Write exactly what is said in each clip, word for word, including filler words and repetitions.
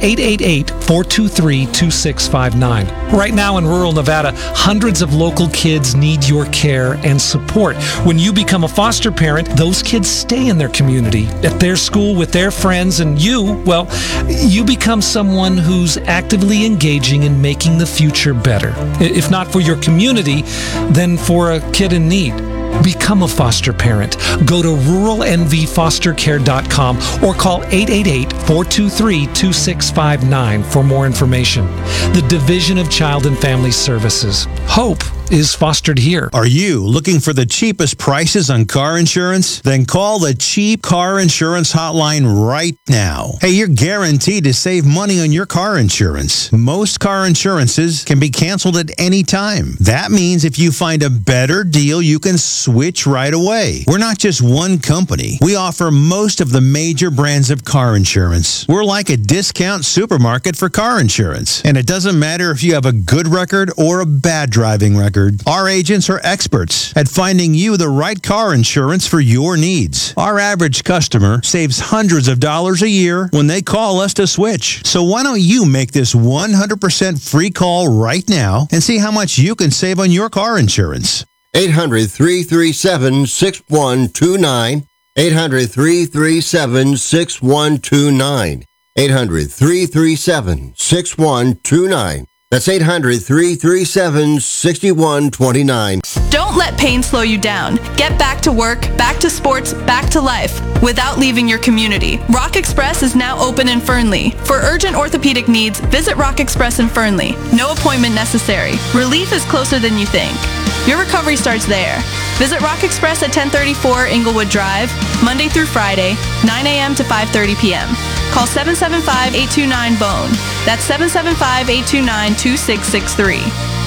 eight eight eight, four two three, two six five nine. Right now in rural Nevada, hundreds of local kids need your care and support. When you become a foster parent, those kids stay in their community, at their school, with their friends, and you, well, you become someone who's actively engaging in making the future better. If not for your community, then for a kid in need. Become a foster parent. Go to rural n v foster care dot com or call eight eight eight, four two three, two six five nine for more information. The Division of Child and Family Services. Hope is fostered here. Are you looking for the cheapest prices on car insurance? Then call the Cheap Car Insurance Hotline right now. Hey, you're guaranteed to save money on your car insurance. Most car insurances can be canceled at any time. That means if you find a better deal, you can switch right away. We're not just one company. We offer most of the major brands of car insurance. We're like a discount supermarket for car insurance. And it doesn't matter if you have a good record or a bad driving record. Our agents are experts at finding you the right car insurance for your needs. Our average customer saves hundreds of dollars a year when they call us to switch. So why don't you make this one hundred percent free call right now and see how much you can save on your car insurance? eight hundred, three three seven, six one two nine. eight hundred, three three seven, six one two nine. eight hundred, three three seven, six one two nine. That's eight hundred, three three seven, six one two nine. Don't let pain slow you down. Get back to work, back to sports, back to life without leaving your community. Rock Express is now open in Fernley. For urgent orthopedic needs, visit Rock Express in Fernley. No appointment necessary. Relief is closer than you think. Your recovery starts there. Visit Rock Express at ten thirty-four Inglewood Drive, Monday through Friday, nine a.m. to five thirty p.m. Call seven seven five, eight two nine, B O N E. That's seven seven five, eight two nine, two six six three.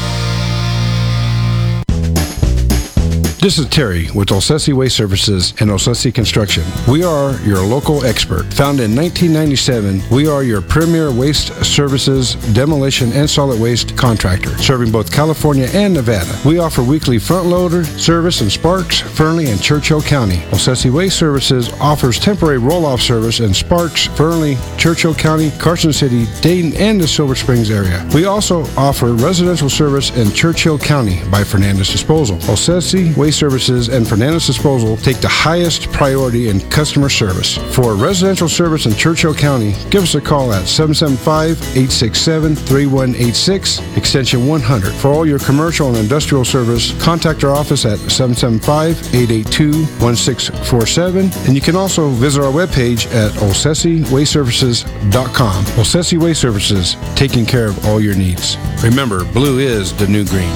This is Terry with Olsesi Waste Services and Olsesi Construction. We are your local expert. Founded in nineteen ninety-seven, we are your premier waste services, demolition, and solid waste contractor, serving both California and Nevada. We offer weekly front loader service in Sparks, Fernley, and Churchill County. Olsesi Waste Services offers temporary roll-off service in Sparks, Fernley, Churchill County, Carson City, Dayton, and the Silver Springs area. We also offer residential service in Churchill County by Fernandez Disposal. Olsesi Waste Services and Fernandez Disposal take the highest priority in customer service. For residential service in Churchill County, give us a call at seven seven five, eight six seven, three one eight six, extension one hundred. For all your commercial and industrial service, contact our office at seven seven five, eight eight two, one six four seven, and you can also visit our webpage at olsesi waste services dot com. Olsesi Waste Services, taking care of all your needs. Remember, blue is the new green.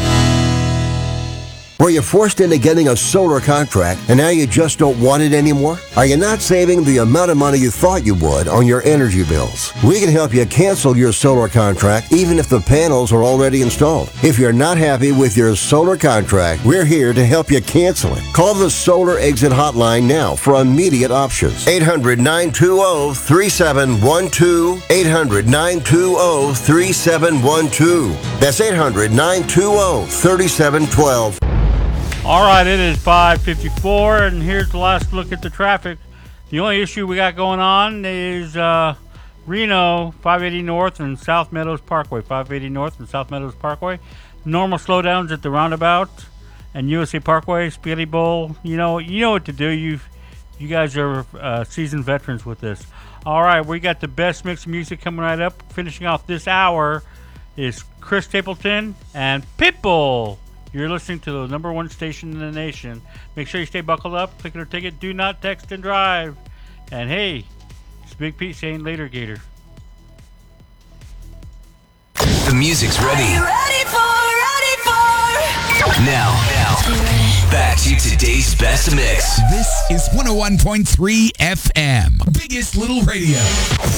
Were you forced into getting a solar contract and now you just don't want it anymore? Are you not saving the amount of money you thought you would on your energy bills? We can help you cancel your solar contract even if the panels are already installed. If you're not happy with your solar contract, we're here to help you cancel it. Call the Solar Exit Hotline now for immediate options. eight hundred, nine two zero, three seven one two. eight hundred, nine two zero, three seven one two. That's eight hundred, nine two zero, three seven one two. All right, it is five fifty-four, and here's the last look at the traffic. The only issue we got going on is uh, Reno, five eighty North and South Meadows Parkway. five eighty North and South Meadows Parkway. Normal slowdowns at the roundabout and U S A Parkway, Spaghetti Bowl. You know, you know what to do. You, you guys are uh, seasoned veterans with this. All right, we got the best mix of music coming right up. Finishing off this hour is Chris Stapleton and Pitbull. You're listening to the number one station in the nation. Make sure you stay buckled up. Click it or take it. Do not text and drive. And hey, it's Big Pete saying later, Gator. The music's ready. Are you ready for, ready for? Now, now, back to today's best mix. This is one oh one point three F M. Biggest Little Radio.